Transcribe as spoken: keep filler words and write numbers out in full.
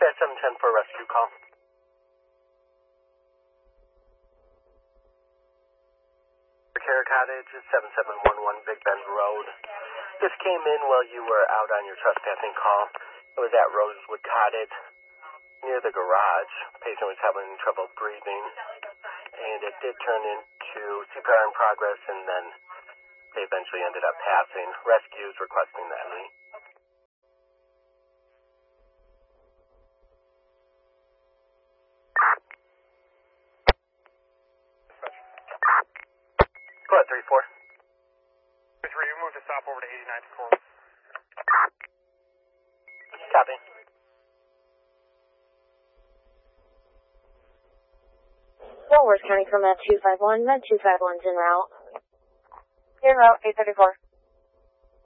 Bed seven ten for a rescue call. Care Cottage, seven seven one one Big Bend Road. This came in while you were out on your trespassing call. It was at Rosewood Cottage, near the garage. Patient was having trouble breathing, and it did turn into C P R in progress, and then they eventually ended up passing. Rescues requesting the M E. Go ahead, three four. three three, you moved the stop over to eighty-ninth Court. Copy. Walworth County for Med two five one. Med two five one's en route. En route, eight thirty-four.